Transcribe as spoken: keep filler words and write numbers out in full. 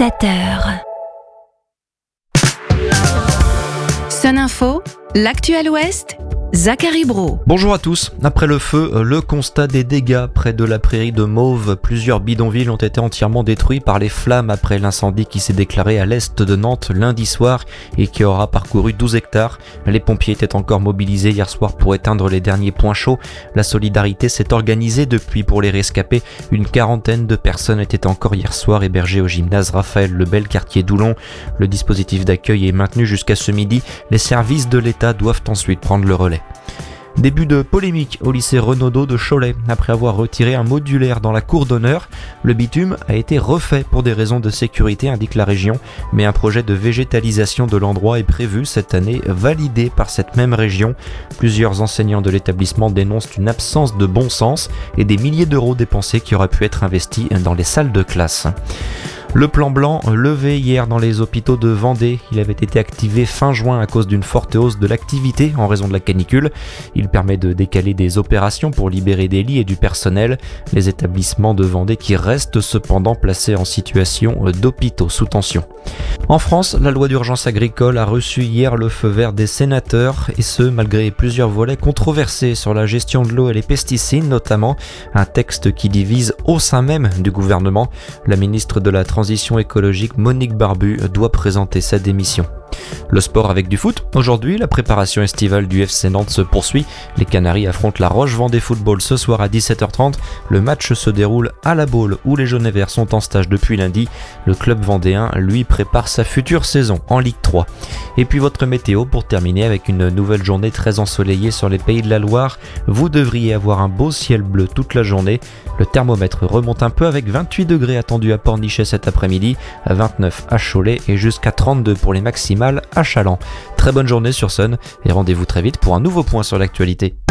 sept heures. Sun Info, l'actuel Ouest, Zachary Brault. Bonjour à tous. Après le feu, le constat des dégâts près de la prairie de Mauves. Plusieurs bidonvilles ont été entièrement détruits par les flammes après l'incendie qui s'est déclaré à l'est de Nantes lundi soir et qui aura parcouru douze hectares. Les pompiers étaient encore mobilisés hier soir pour éteindre les derniers points chauds. La solidarité s'est organisée depuis pour les rescapés. Une quarantaine de personnes étaient encore hier soir hébergées au gymnase Raphaël Lebel, quartier d'Oulon. Le dispositif d'accueil est maintenu jusqu'à ce midi. Les services de l'État doivent ensuite prendre le relais. Début de polémique au lycée Renaudot de Cholet. Après avoir retiré un modulaire dans la cour d'honneur, le bitume a été refait pour des raisons de sécurité, indique la région, mais un projet de végétalisation de l'endroit est prévu cette année, validé par cette même région. Plusieurs enseignants de l'établissement dénoncent une absence de bon sens et des milliers d'euros dépensés qui auraient pu être investis dans les salles de classe. Le plan blanc levé hier dans les hôpitaux de Vendée. Il avait été activé fin juin à cause d'une forte hausse de l'activité en raison de la canicule. Il permet de décaler des opérations pour libérer des lits et du personnel. Les établissements de Vendée qui restent cependant placés en situation d'hôpitaux sous tension. En France, la loi d'urgence agricole a reçu hier le feu vert des sénateurs, et ce malgré plusieurs volets controversés sur la gestion de l'eau et les pesticides notamment. Un texte qui divise au sein même du gouvernement. La ministre de la Transition écologique Monique Barbu doit présenter sa démission. Le sport avec du foot. Aujourd'hui, la préparation estivale du F C Nantes se poursuit. Les Canaries affrontent la Roche Vendée Football ce soir à dix-sept heures trente. Le match se déroule à la Baule où les Jaunets Verts sont en stage depuis lundi. Le club vendéen, lui, prépare sa future saison en Ligue trois. Et puis votre météo pour terminer avec une nouvelle journée très ensoleillée sur les Pays de la Loire. Vous devriez avoir un beau ciel bleu toute la journée. Le thermomètre remonte un peu avec vingt-huit degrés attendus à Pornichet cet après-midi, à vingt-neuf à Cholet et jusqu'à trente-deux pour les maximales à Chaland. Très bonne journée sur Sun et rendez-vous très vite pour un nouveau point sur l'actualité.